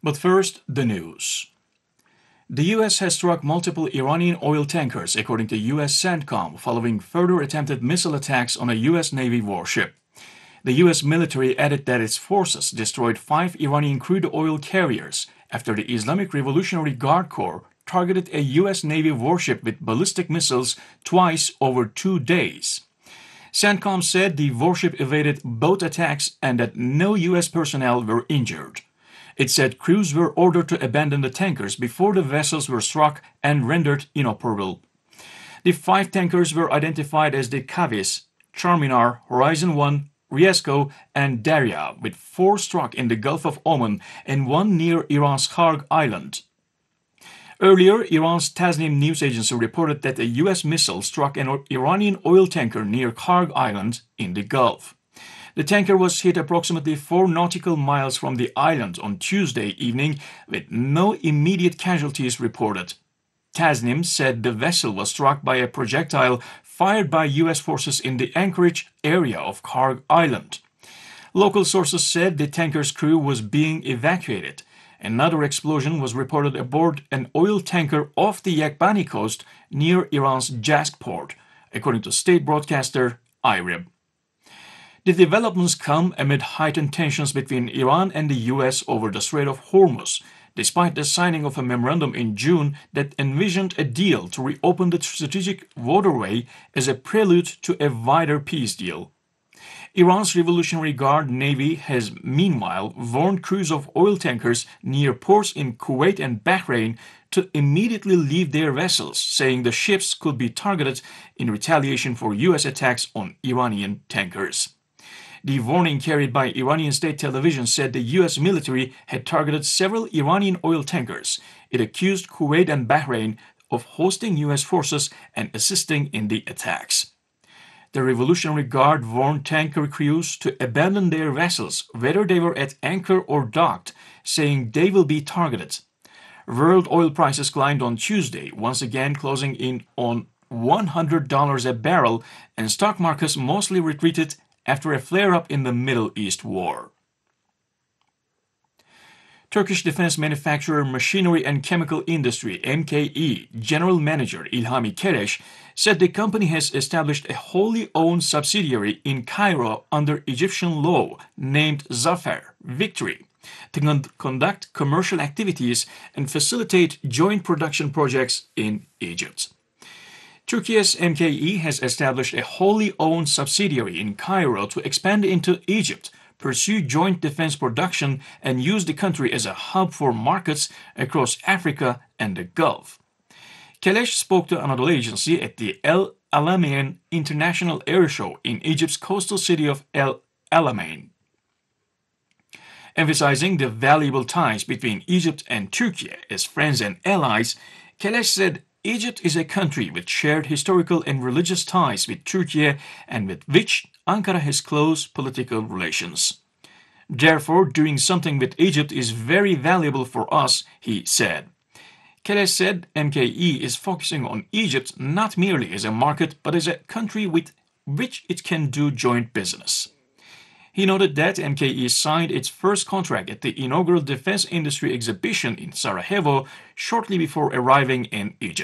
But first, the news. The U.S. has struck multiple Iranian oil tankers, according to U.S. CENTCOM, following further attempted missile attacks on a U.S. Navy warship. The U.S. military added that its forces destroyed 5 Iranian crude oil carriers after the Islamic Revolutionary Guard Corps targeted a U.S. Navy warship with ballistic missiles twice over 2 days. CENTCOM said the warship evaded both attacks and that no U.S. personnel were injured. It said crews were ordered to abandon the tankers before the vessels were struck and rendered inoperable. The 5 tankers were identified as the Kavis, Charminar, Horizon 1, Riesco, and Darya, with 4 struck in the Gulf of Oman and 1 near Iran's Kharg Island. Earlier, Iran's Tasnim news agency reported that a U.S. missile struck an Iranian oil tanker near Kharg Island in the Gulf. The tanker was hit approximately 4 nautical miles from the island on Tuesday evening, with no immediate casualties reported. Tasnim said the vessel was struck by a projectile fired by U.S. forces in the Anchorage area of Kharg Island. Local sources said the tanker's crew was being evacuated. Another explosion was reported aboard an oil tanker off the Yakbani coast near Iran's Jask port, according to state broadcaster IRIB. The developments come amid heightened tensions between Iran and the U.S. over the Strait of Hormuz, despite the signing of a memorandum in June that envisioned a deal to reopen the strategic waterway as a prelude to a wider peace deal. Iran's Revolutionary Guard Navy has meanwhile warned crews of oil tankers near ports in Kuwait and Bahrain to immediately leave their vessels, saying the ships could be targeted in retaliation for U.S. attacks on Iranian tankers. The warning carried by Iranian state television said the U.S. military had targeted several Iranian oil tankers. It accused Kuwait and Bahrain of hosting U.S. forces and assisting in the attacks. The Revolutionary Guard warned tanker crews to abandon their vessels, whether they were at anchor or docked, saying they will be targeted. World oil prices climbed on Tuesday, once again closing in on $100 a barrel, and stock markets mostly retreated after a flare-up in the Middle East war. Turkish defense manufacturer Machinery and Chemical Industry (MKE) General Manager İlhami Keleş said the company has established a wholly owned subsidiary in Cairo under Egyptian law named Zafer Victory to conduct commercial activities and facilitate joint production projects in Egypt. Turkey's MKE has established a wholly owned subsidiary in Cairo to expand into Egypt, pursue joint defense production, and use the country as a hub for markets across Africa and the Gulf. Keleş spoke to Anadolu Agency at the El Alamein International Air Show in Egypt's coastal city of El Alamein. Emphasizing the valuable ties between Egypt and Turkey as friends and allies, Keleş said Egypt is a country with shared historical and religious ties with Turkey and with which Ankara has close political relations. Therefore, doing something with Egypt is very valuable for us, he said. Keleş said MKE is focusing on Egypt not merely as a market but as a country with which it can do joint business. He noted that MKE signed its first contract at the inaugural Defense Industry Exhibition in Sarajevo shortly before arriving in Egypt.